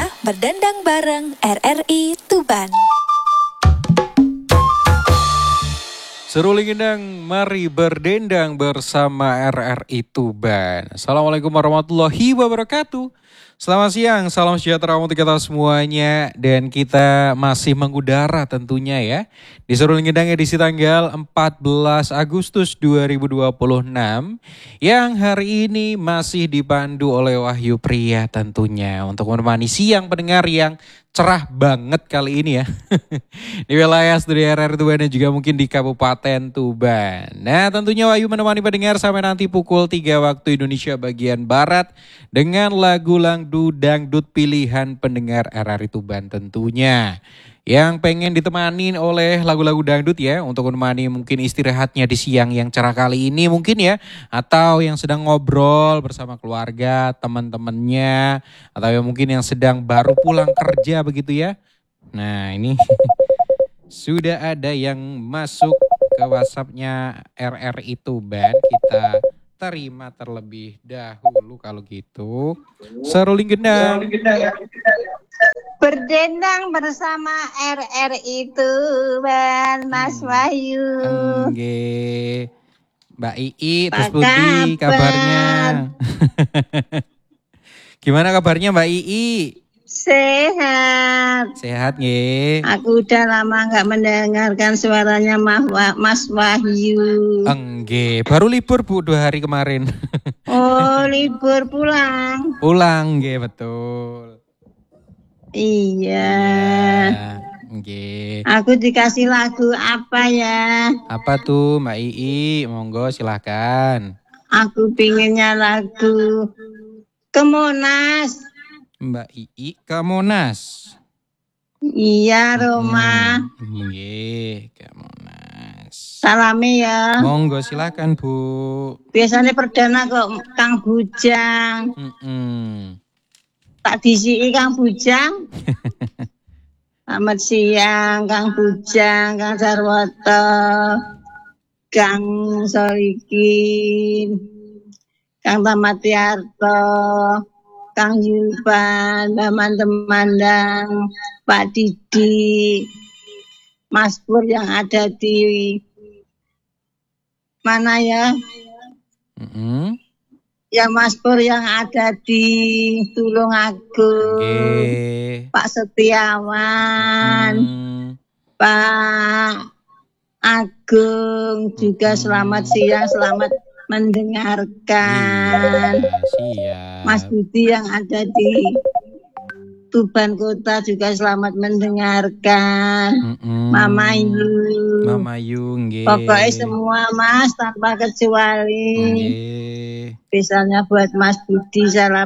Waktunya berdendang bareng RRI Tuban. Seruling gendang, mari berdendang bersama RRI Tuban. Assalamualaikum warahmatullahi wabarakatuh. Selamat siang, salam sejahtera untuk kita semuanya. Dan kita masih mengudara tentunya ya. Di Seruling Gendang edisi tanggal 14 Agustus 2026. Yang hari ini masih dipandu oleh Wahyu Pria tentunya. Untuk menemani siang pendengar yang cerah banget kali ini ya. Di wilayah studio RRI Tuban dan juga mungkin di Kabupaten Tuban. Nah tentunya Wahyu menemani pendengar sampai nanti pukul 3 waktu Indonesia bagian Barat. Dengan lagu dangdut pilihan pendengar RRI Tuban tentunya. Yang pengen ditemani oleh lagu-lagu dangdut ya. Untuk menemani mungkin istirahatnya di siang yang cerah kali ini mungkin ya. Atau yang sedang ngobrol bersama keluarga, teman-temannya. Atau yang mungkin yang sedang baru pulang kerja begitu ya. Nah ini sudah ada yang masuk ke WhatsApp-nya RRI Tuban. Kita terima terlebih dahulu kalau gitu. Seruling gendang. Berdendang bersama RRI Tuban, Mas Wahyu. Engge. Mbak Ii, terus Apa Putih kabar? kabarnya. Gimana kabarnya Mbak Ii? Sehat. Sehat nge. Aku udah lama nggak mendengarkan suaranya Mas Wahyu. Engge, baru libur Bu 2 hari kemarin. Oh, libur pulang. Pulang nge, betul. Iya. Nge. Aku dikasih lagu apa ya? Apa tuh Mbak Ii? Monggo silahkan. Aku pinginnya lagu ke Monas. Mbak Ii ke Monas. Iya, Roma. Nggih, ke Monas. Salami ya. Monggo silakan Bu. Biasanya perdana kok Kang Bujang. Tak disiki Kang Bujang. Selamat siang Kang Bujang, Kang Sarwoto, Kang Solikin, Kang Tamatiarto, Kang Yulpan, teman-teman dan Pak Didi, Mas Pur yang ada di mana ya? Ya Mas Pur yang ada di Tulungagung, Pak Setiawan, Pak Agung juga selamat siang, selamat mendengarkan. Siap. Mas Budi yang ada di Tuban Kota juga selamat mendengarkan. Mama Yu, nggih. Pokoknya semua Mas tanpa kecuali. Misalnya buat Mas Budi salam.